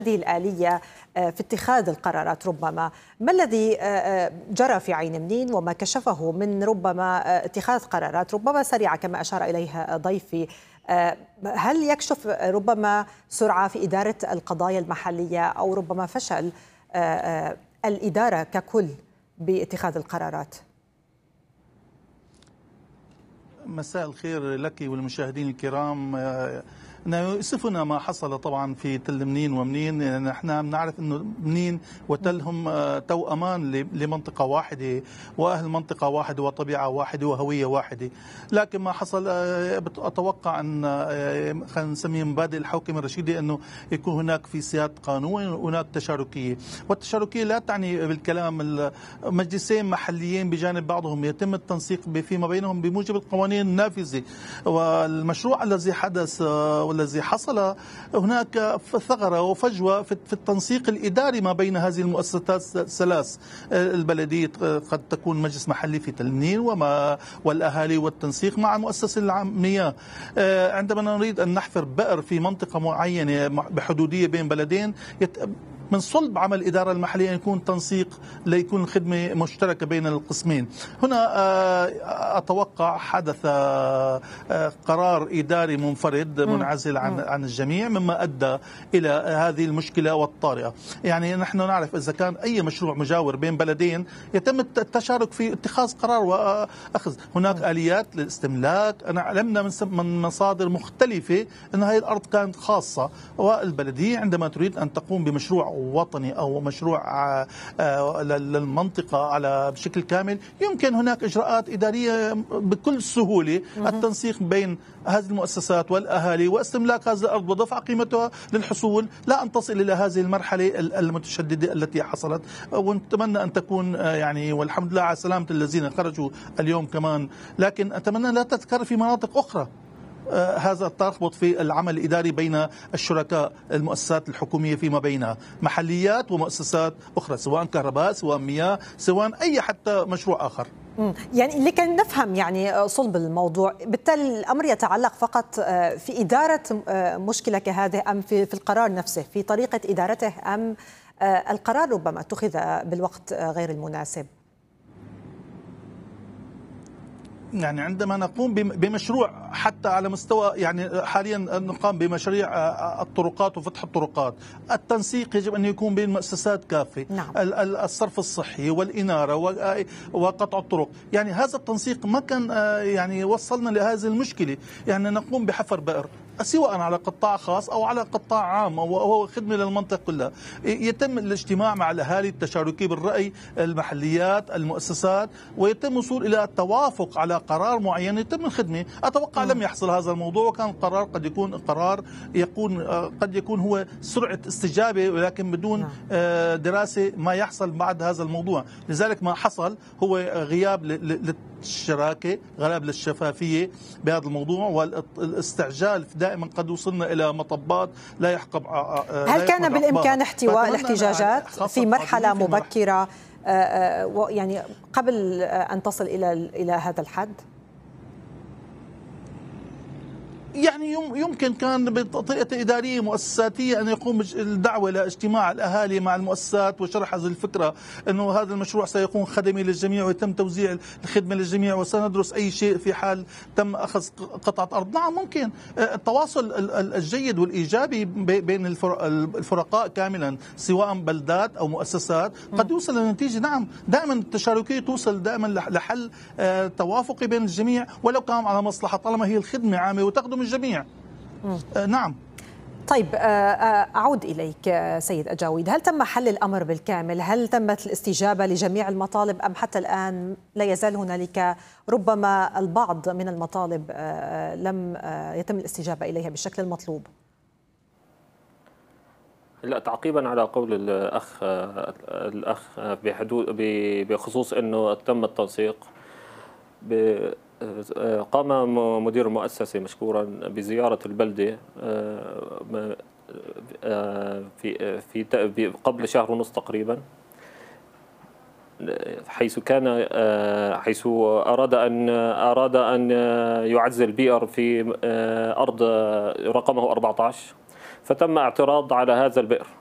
هذه الآلية في اتخاذ القرارات. ربما ما الذي جرى في عين منين وما كشفه من ربما اتخاذ قرارات ربما سريعة كما أشار إليها ضيفي؟ هل يكشف ربما سرعة في إدارة القضايا المحلية أو ربما فشل الإدارة ككل باتخاذ القرارات؟ مساء الخير لك والمشاهدين الكرام. يؤسفنا ما حصل طبعا في تل منين ومنين. نحن بنعرف انه منين وتل هم توأمان لمنطقه واحده، واهل منطقه واحده وطبيعه واحده وهويه واحده، لكن ما حصل اتوقع ان خلينا نسميه مبادئ الحوكمه الرشيده انه يكون هناك في سياده قانون وهناك تشاركيه، والتشاركيه لا تعني بالكلام مجلسين محليين بجانب بعضهم يتم التنسيق فيما بينهم بموجب القوانين النافذه. والمشروع الذي حدث والذي حصل هناك ثغرة وفجوة في التنسيق الإداري ما بين هذه المؤسسات الثلاث. البلدية قد تكون مجلس محلي في تل منين والأهالي والتنسيق مع مؤسسة المياه. عندما نريد أن نحفر بئر في منطقة معينة بحدودية بين بلدين من صلب عمل الإدارة المحلية أن يكون تنسيق ليكون الخدمة مشتركة بين القسمين. هنا أتوقع حدث قرار إداري منفرد منعزل عن الجميع مما أدى إلى هذه المشكلة والطارئة. يعني نحن نعرف إذا كان أي مشروع مجاور بين بلدين يتم التشارك في اتخاذ قرار وأخذ. هناك آليات للاستملاك. أنا علمنا من مصادر مختلفة أن هذه الأرض كانت خاصة، والبلدية عندما تريد أن تقوم بمشروع وطني أو مشروع للمنطقة على بشكل كامل يمكن هناك إجراءات إدارية بكل سهولة التنسيق بين هذه المؤسسات والأهالي واستملاك هذه الأرض ودفع قيمتها للحصول لا أن تصل إلى هذه المرحلة المتشددة التي حصلت. ونتمنى أن تكون يعني والحمد لله على سلامة الذين خرجوا اليوم كمان، لكن أتمنى لا تتكرر في مناطق أخرى. هذا التربط في العمل الإداري بين الشركاء المؤسسات الحكومية فيما بينها محليات ومؤسسات أخرى سواء كهرباء سواء مياه سواء أي حتى مشروع آخر. يعني لكي نفهم يعني صلب الموضوع، بالتالي الأمر يتعلق فقط في إدارة مشكلة كهذه أم في القرار نفسه في طريقة إدارته أم القرار ربما اتخذ بالوقت غير المناسب؟ يعني عندما نقوم بمشروع حتى على مستوى يعني حاليا نقام بمشاريع الطرقات وفتح الطرقات، التنسيق يجب أن يكون بين المؤسسات كافة. نعم. الصرف الصحي والإنارة وقطع الطرق، يعني هذا التنسيق ما كان يعني وصلنا لهذه المشكلة. يعني نقوم بحفر بئر سواء على قطاع خاص أو على قطاع عام وهو خدمة للمنطقة كلها، يتم الاجتماع مع الأهالي التشاركي بالرأي المحليات المؤسسات ويتم الوصول إلى التوافق على قرار معين يتم الخدمة. أتوقع لم يحصل هذا الموضوع، وكان القرار قد يكون قد يكون هو سرعة استجابة ولكن بدون دراسة ما يحصل بعد هذا الموضوع. لذلك ما حصل هو غياب للشراكة، غياب للشفافية بهذا الموضوع والاستعجال. دائما قد وصلنا إلى مطبات لا يحقب. هل كان بالإمكان احتواء الاحتجاجات في مرحلة مبكرة يعني قبل أن تصل إلى هذا الحد؟ يعني يمكن كان بطريقة إدارية مؤسساتية أن يقوم الدعوة لاجتماع الأهالي مع المؤسسات وشرح هذه الفكرة أنه هذا المشروع سيكون خدمي للجميع ويتم توزيع الخدمة للجميع وسندرس أي شيء في حال تم أخذ قطعة أرض. نعم ممكن التواصل الجيد والإيجابي بين الفرقاء كاملا سواء بلدات أو مؤسسات قد يوصل لنتيجة. نعم دائما التشاركية توصل دائما لحل توافقي بين الجميع ولو كان على مصلحة طالما هي الخدمة عامة وتخدم الجميع. نعم. طيب أعود إليك سيد أجاويد، هل تم حل الأمر بالكامل؟ هل تمت الاستجابة لجميع المطالب أم حتى الآن لا يزال هنالك ربما البعض من المطالب لم يتم الاستجابة إليها بالشكل المطلوب؟ لا، تعقيبا على قول الأخ بخصوص أنه تم التنسيق، قام مدير المؤسسة مشكورا بزيارة البلدة في قبل شهر ونصف تقريبا، حيث أراد أن يعزل بئر في أرض رقمه 14، فتم اعتراض على هذا البئر.